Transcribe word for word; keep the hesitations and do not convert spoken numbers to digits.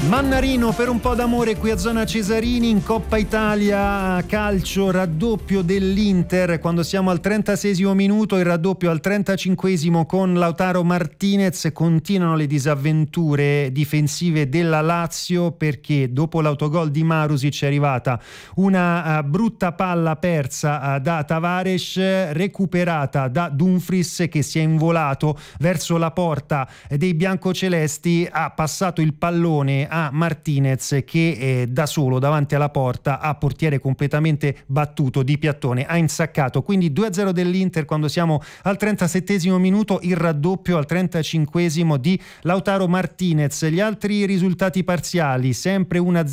Mannarino per un po' d'amore qui a Zona Cesarini. In Coppa Italia calcio, raddoppio dell'Inter quando siamo al trentaseiesimo minuto, il raddoppio al trentacinquesimo con Lautaro Martinez. Continuano le disavventure difensive della Lazio perché dopo l'autogol di Marusic è arrivata una uh, brutta palla persa uh, da Tavares, recuperata da Dumfries che si è involato verso la porta dei biancocelesti, ha passato il pallone a Martinez che eh, da solo davanti alla porta, a portiere completamente battuto di Piattone, ha insaccato. Quindi due a zero dell'Inter quando siamo al trentasettesimo minuto, il raddoppio al trentacinquesimo di Lautaro Martinez. Gli altri risultati parziali: sempre uno a